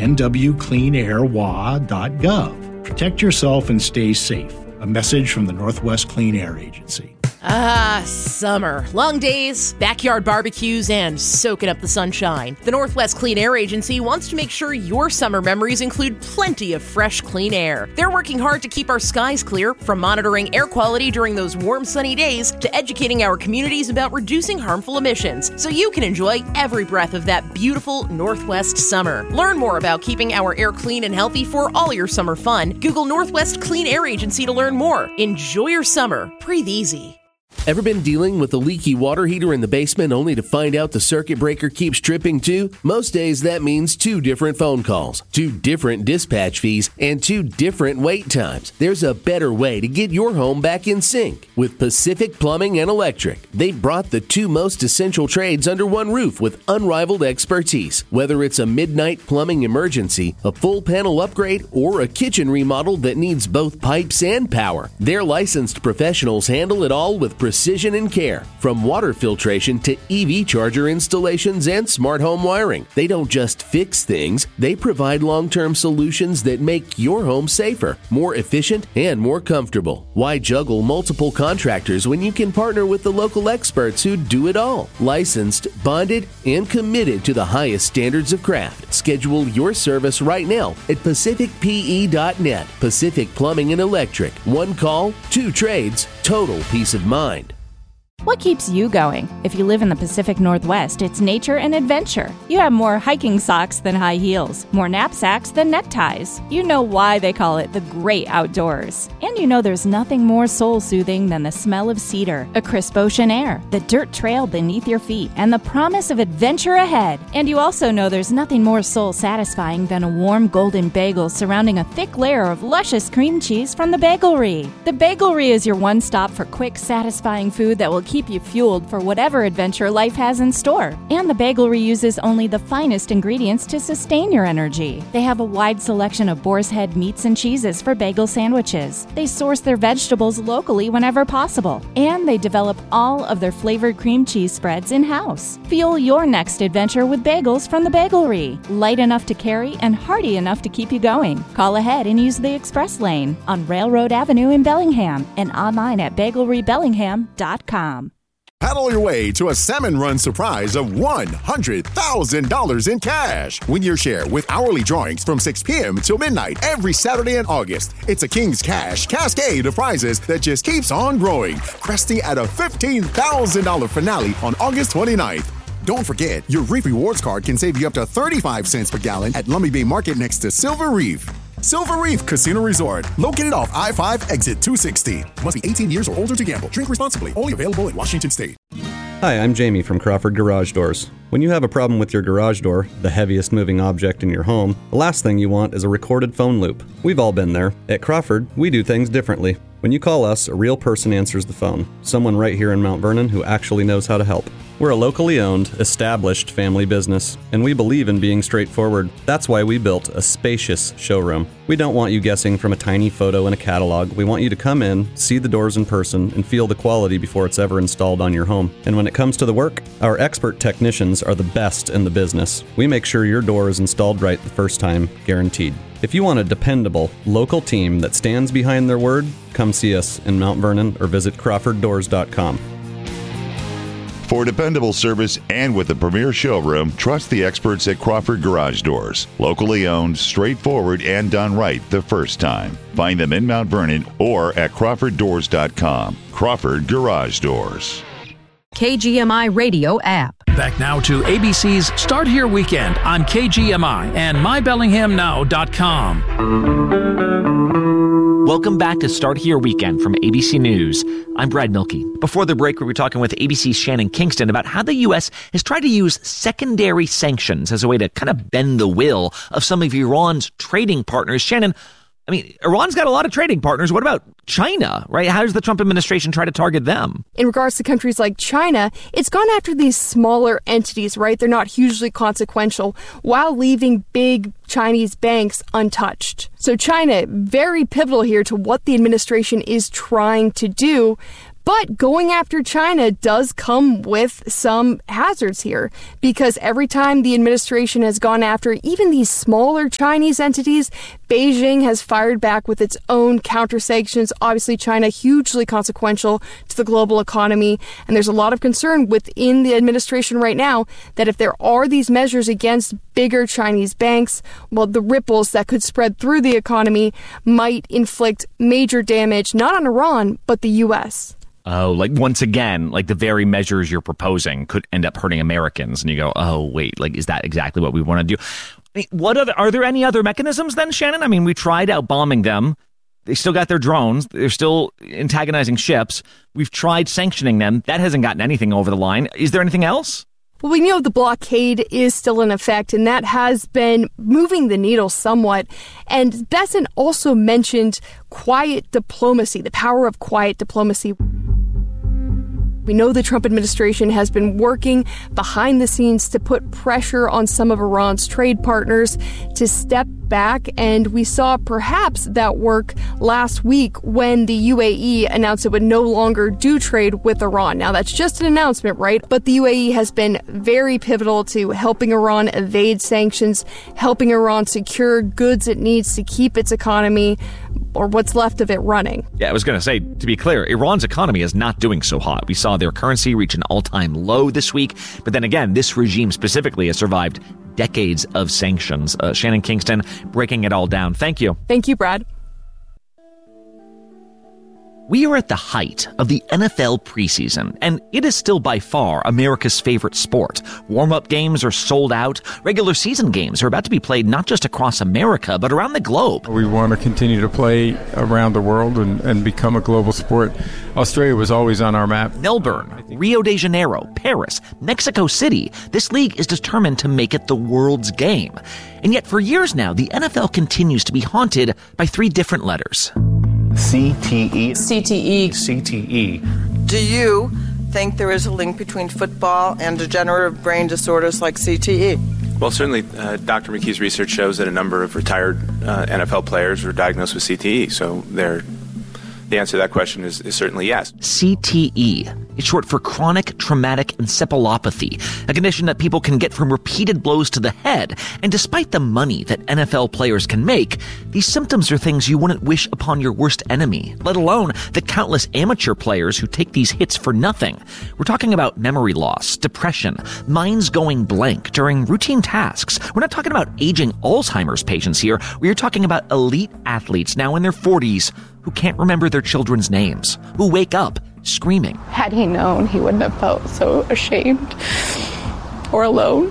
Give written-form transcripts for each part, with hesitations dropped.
nwcleanairwa.gov. Protect yourself and stay safe. A message from the Northwest Clean Air Agency. Summer. Long days, backyard barbecues, and soaking up the sunshine. The Northwest Clean Air Agency wants to make sure your summer memories include plenty of fresh, clean air. They're working hard to keep our skies clear, from monitoring air quality during those warm, sunny days to educating our communities about reducing harmful emissions, so you can enjoy every breath of that beautiful Northwest summer. Learn more about keeping our air clean and healthy for all your summer fun. Google Northwest Clean Air Agency to learn more. Enjoy your summer. Breathe easy. Ever been dealing with a leaky water heater in the basement only to find out the circuit breaker keeps tripping too? Most days that means 2 different phone calls, 2 different dispatch fees, and 2 different wait times. There's a better way to get your home back in sync with Pacific Plumbing and Electric. They've brought the 2 most essential trades under one roof with unrivaled expertise. Whether it's a midnight plumbing emergency, a full panel upgrade, or a kitchen remodel that needs both pipes and power, their licensed professionals handle it all with precision and care. From water filtration to EV charger installations and smart home wiring. They don't just fix things, they provide long-term solutions that make your home safer, more efficient, and more comfortable. Why juggle multiple contractors when you can partner with the local experts who do it all? Licensed, bonded, and committed to the highest standards of craft. Schedule your service right now at pacificpe.net. Pacific Plumbing and Electric. 1 call, 2 trades, total peace of mind. What keeps you going? If you live in the Pacific Northwest, it's nature and adventure. You have more hiking socks than high heels, more knapsacks than neckties. You know why they call it the great outdoors. And you know there's nothing more soul-soothing than the smell of cedar, a crisp ocean air, the dirt trail beneath your feet, and the promise of adventure ahead. And you also know there's nothing more soul-satisfying than a warm golden bagel surrounding a thick layer of luscious cream cheese from the Bagelry. The Bagelry is your one stop for quick, satisfying food that will keep you fueled for whatever adventure life has in store. And the Bagelry uses only the finest ingredients to sustain your energy. They have a wide selection of boar's head meats and cheeses for bagel sandwiches. They source their vegetables locally whenever possible. And they develop all of their flavored cream cheese spreads in-house. Fuel your next adventure with bagels from the Bagelry. Light enough to carry and hearty enough to keep you going. Call ahead and use the express lane on Railroad Avenue in Bellingham and online at bagelrybellingham.com. Paddle your way to a Salmon Run surprise of $100,000 in cash. Win your share with hourly drawings from 6 p.m. till midnight every Saturday in August. It's a King's Cash cascade of prizes that just keeps on growing, cresting at a $15,000 finale on August 29th. Don't forget, your Reef Rewards card can save you up to 35 cents per gallon at Lummi Bay Market next to Silver Reef. Silver Reef Casino Resort, located off I-5 exit 260. Must be 18 years or older to gamble. Drink responsibly. Only available in Washington State. Hi, I'm Jamie from Crawford Garage Doors. When you have a problem with your garage door, the heaviest moving object in your home, the last thing you want is a recorded phone loop. We've all been there. At Crawford, we do things differently. When you call us, a real person answers the phone. Someone right here in Mount Vernon who actually knows how to help. We're a locally owned, established family business, and we believe in being straightforward. That's why we built a spacious showroom. We don't want you guessing from a tiny photo in a catalog. We want you to come in, see the doors in person, and feel the quality before it's ever installed on your home. And when it comes to the work, our expert technicians are the best in the business. We make sure your door is installed right the first time, guaranteed. If you want a dependable, local team that stands behind their word, come see us in Mount Vernon or visit crawforddoors.com. For dependable service and with a premier showroom, trust the experts at Crawford Garage Doors. Locally owned, straightforward, and done right the first time. Find them in Mount Vernon or at crawforddoors.com. Crawford Garage Doors. KGMI Radio app. Back now to ABC's Start Here Weekend on KGMI and mybellinghamnow.com. Welcome back to Start Here Weekend from ABC News. I'm Brad Milkey. Before the break, we were talking with ABC's Shannon Kingston about how the U.S. has tried to use secondary sanctions as a way to kind of bend the will of some of Iran's trading partners. Shannon, I mean, Iran's got a lot of trading partners. What about China, right? How does the Trump administration try to target them? In regards to countries like China, it's gone after these smaller entities, right? They're not hugely consequential, while leaving big Chinese banks untouched. So China, very pivotal here to what the administration is trying to do. But going after China does come with some hazards here, because every time the administration has gone after even these smaller Chinese entities, Beijing has fired back with its own counter-sanctions. Obviously, China hugely consequential to the global economy, and there's a lot of concern within the administration right now that if there are these measures against bigger Chinese banks, well, the ripples that could spread through the economy might inflict major damage, not on Iran, but the U.S. Oh, like once again, like the very measures you're proposing could end up hurting Americans. And you go, oh, wait, like, is that exactly what we want to do? I mean, are there any other mechanisms then, Shannon? I mean, we tried out bombing them. They still got their drones. They're still antagonizing ships. We've tried sanctioning them. That hasn't gotten anything over the line. Is there anything else? Well, we know the blockade is still in effect, and that has been moving the needle somewhat. And Bessent also mentioned quiet diplomacy, the power of quiet diplomacy. We know the Trump administration has been working behind the scenes to put pressure on some of Iran's trade partners to step back, and we saw perhaps that work last week when the UAE announced it would no longer do trade with Iran. Now, that's just an announcement, right? But the UAE has been very pivotal to helping Iran evade sanctions, helping Iran secure goods it needs to keep its economy, or what's left of it, running. Yeah, I was going to say, to be clear, Iran's economy is not doing so hot. We saw their currency reach an all-time low this week. But then again, this regime specifically has survived decades of sanctions. Shannon Kingston breaking it all down. Thank you. Thank you, Brad. We are at the height of the NFL preseason, and it is still by far America's favorite sport. Warm-up games are sold out. Regular season games are about to be played not just across America, but around the globe. We want to continue to play around the world and become a global sport. Australia was always on our map. Melbourne, Rio de Janeiro, Paris, Mexico City. This league is determined to make it the world's game. And yet for years now, the NFL continues to be haunted by three different letters. CTE. CTE. CTE. Do you think there is a link between football and degenerative brain disorders like CTE? Well, certainly Dr. McKee's research shows that a number of retired NFL players were diagnosed with CTE. So the answer to that question is certainly yes. CTE. It's short for chronic traumatic encephalopathy, a condition that people can get from repeated blows to the head. And despite the money that NFL players can make, these symptoms are things you wouldn't wish upon your worst enemy, let alone the countless amateur players who take these hits for nothing. We're talking about memory loss, depression, minds going blank during routine tasks. We're not talking about aging Alzheimer's patients here. We are talking about elite athletes now in their 40s who can't remember their children's names, who wake up screaming. Had he known, he wouldn't have felt so ashamed or alone.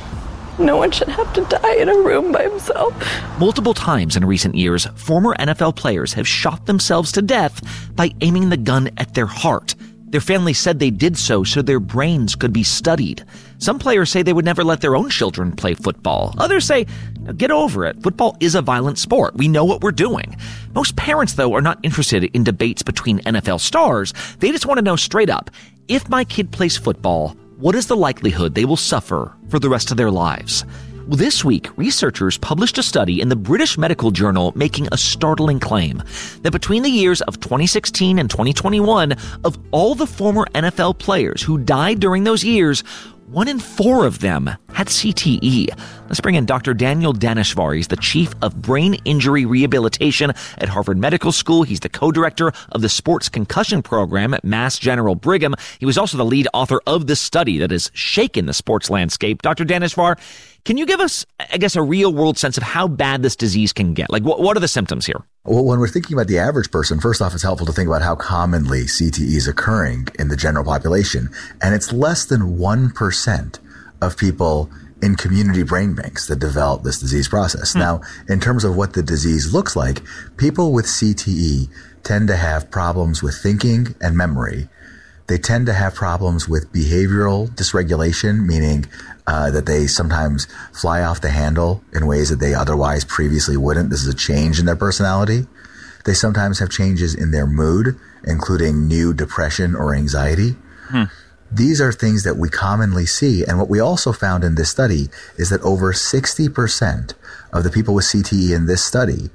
No one should have to die in a room by himself. Multiple times in recent years, former NFL players have shot themselves to death by aiming the gun at their heart. Their family said they did so their brains could be studied. Some players say they would never let their own children play football. Others say, get over it. Football is a violent sport. We know what we're doing. Most parents, though, are not interested in debates between NFL stars. They just want to know straight up, if my kid plays football, what is the likelihood they will suffer for the rest of their lives? Well, this week, researchers published a study in the British Medical Journal making a startling claim that between the years of 2016 and 2021, of all the former NFL players who died during those years, 1 in 4 of them had CTE. Let's bring in Dr. Daniel Daneshvar. He's the chief of brain injury rehabilitation at Harvard Medical School. He's the co-director of the sports concussion program at Mass General Brigham. He was also the lead author of this study that has shaken the sports landscape. Dr. Daneshvar, can you give us, I guess, a real-world sense of how bad this disease can get? Like, what are the symptoms here? Well, when we're thinking about the average person, first off, it's helpful to think about how commonly CTE is occurring in the general population. And it's less than 1% of people in community brain banks that develop this disease process. Now, in terms of what the disease looks like, people with CTE tend to have problems with thinking and memory. They tend to have problems with behavioral dysregulation, meaning that they sometimes fly off the handle in ways that they otherwise previously wouldn't. This is a change in their personality. They sometimes have changes in their mood, including new depression or anxiety. These are things that we commonly see. And what we also found in this study is that over 60% of the people with CTE in this study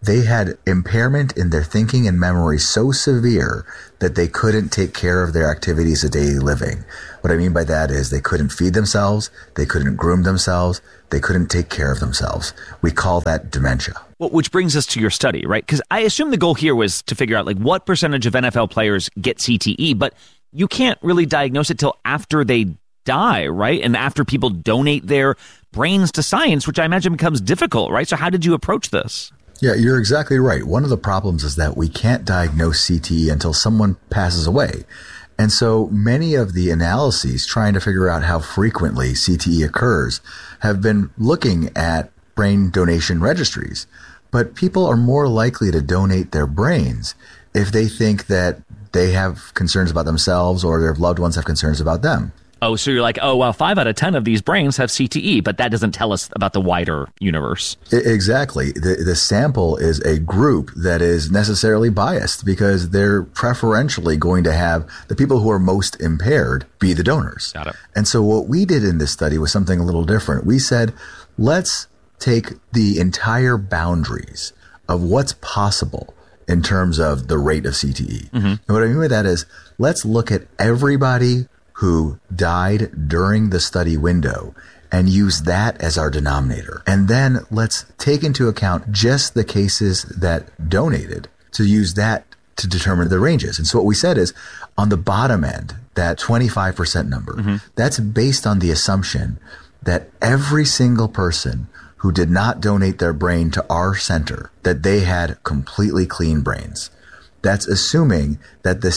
they had impairment in their thinking and memory so severe that they couldn't take care of their activities of daily living. What I mean by that is they couldn't feed themselves, they couldn't groom themselves, they couldn't take care of themselves. We call that dementia. Well, which brings us to your study, right? Because I assume the goal here was to figure out like what percentage of NFL players get CTE, but you can't really diagnose it till after they die, right? And after people donate their brains to science, which I imagine becomes difficult, right? So how did you approach this? Yeah, you're exactly right. One of the problems is that we can't diagnose CTE until someone passes away. And so many of the analyses trying to figure out how frequently CTE occurs have been looking at brain donation registries. But people are more likely to donate their brains if they think that they have concerns about themselves or their loved ones have concerns about them. Oh, so you're like, oh, well, 5 out of 10 of these brains have CTE, but that doesn't tell us about the wider universe. Exactly. The sample is a group that is necessarily biased because they're preferentially going to have the people who are most impaired be the donors. Got it. And so what we did in this study was something a little different. We said, let's take the entire boundaries of what's possible in terms of the rate of CTE. Mm-hmm. And what I mean by that is, let's look at everybody who died during the study window and use that as our denominator. And then let's take into account just the cases that donated to use that to determine the ranges. And so what we said is on the bottom end, that 25% number, that's based on the assumption that every single person who did not donate their brain to our center, that they had completely clean brains. That's assuming that the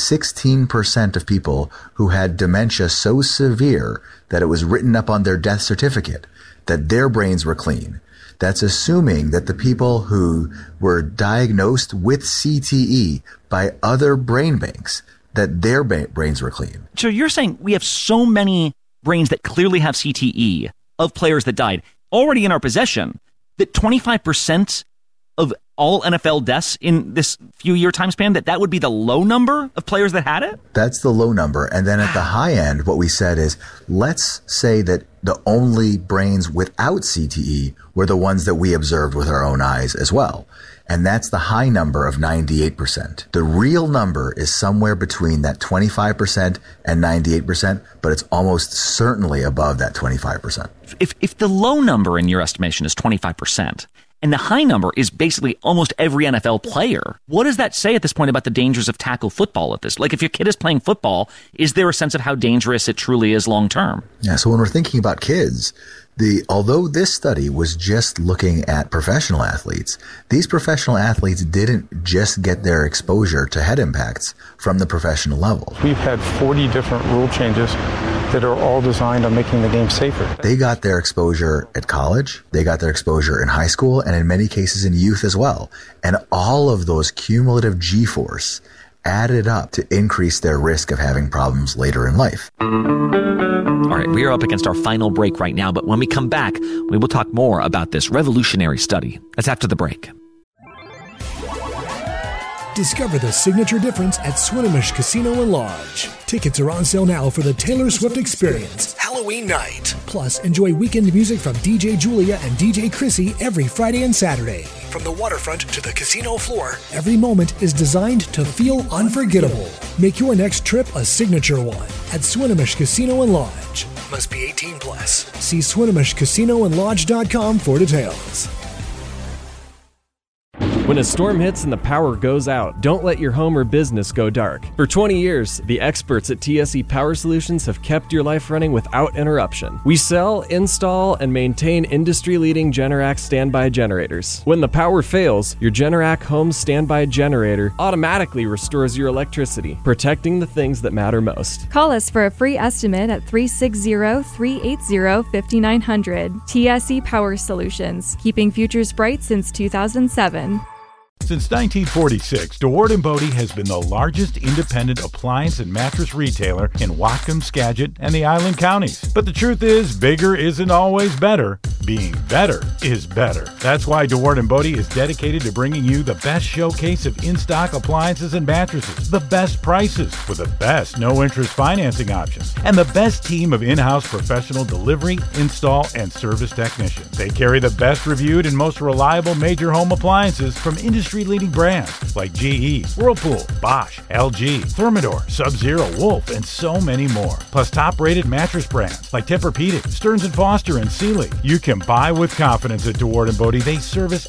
16% of people who had dementia so severe that it was written up on their death certificate, that their brains were clean. That's assuming that the people who were diagnosed with CTE by other brain banks, that their brains were clean. So you're saying we have so many brains that clearly have CTE of players that died already in our possession that 25% of all NFL deaths in this few-year time span, that would be the low number of players that had it? That's the low number. And then at the high end, what we said is, let's say that the only brains without CTE were the ones that we observed with our own eyes as well. And that's the high number of 98%. The real number is somewhere between that 25% and 98%, but it's almost certainly above that 25%. If the low number in your estimation is 25%, and the high number is basically almost every NFL player, what does that say at this point about the dangers of tackle football at this? Like, if your kid is playing football, is there a sense of how dangerous it truly is long term? Yeah, so when we're thinking about kids, although this study was just looking at professional athletes, these professional athletes didn't just get their exposure to head impacts from the professional level. We've had 40 different rule changes that are all designed on making the game safer. They got their exposure at college, they got their exposure in high school, and in many cases in youth as well. And all of those cumulative G-force added up to increase their risk of having problems later in life. All right, we are up against our final break right now, but when we come back, we will talk more about this revolutionary study. That's after the break. Discover the signature difference at Swinomish Casino and Lodge. Tickets are on sale now for the Taylor Swift Experience, Halloween night. Plus, enjoy weekend music from DJ Julia and DJ Chrissy every Friday and Saturday. From the waterfront to the casino floor, every moment is designed to feel unforgettable. Make your next trip a signature one at Swinomish Casino and Lodge. Must be 18 plus. See SwinomishCasinoandLodge.com for details. When a storm hits and the power goes out, don't let your home or business go dark. For 20 years, the experts at TSE Power Solutions have kept your life running without interruption. We sell, install, and maintain industry-leading Generac standby generators. When the power fails, your Generac home standby generator automatically restores your electricity, protecting the things that matter most. Call us for a free estimate at 360-380-5900. TSE Power Solutions, keeping futures bright since 2007. Since 1946, DeWard & Bodie has been the largest independent appliance and mattress retailer in Whatcom, Skagit, and the Island Counties. But the truth is, bigger isn't always better. Being better is better. That's why DeWard & Bodie is dedicated to bringing you the best showcase of in-stock appliances and mattresses, the best prices with the best no-interest financing options, and the best team of in-house professional delivery, install, and service technicians. They carry the best reviewed and most reliable major home appliances from industry-leading brands like GE, Whirlpool, Bosch, LG, Thermador, Sub-Zero, Wolf, and so many more. Plus top-rated mattress brands like Tempur-Pedic, Stearns & Foster, and Sealy. You can buy with confidence at DeWard & Bodie. They service